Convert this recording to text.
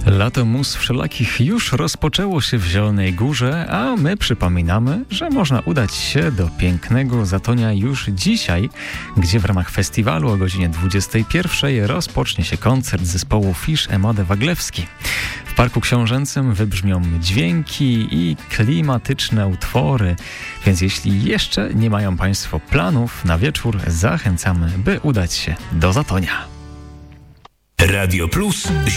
Lato mus wszelakich już rozpoczęło się w Zielonej Górze, a my przypominamy, że można udać się do pięknego Zatonia już dzisiaj, gdzie w ramach festiwalu o godzinie 21 rozpocznie się koncert zespołu Fish Emode Waglewski. W Parku Książęcym wybrzmią dźwięki i klimatyczne utwory, więc jeśli jeszcze nie mają Państwo planów na wieczór, zachęcamy, by udać się do Zatonia. Radio Plus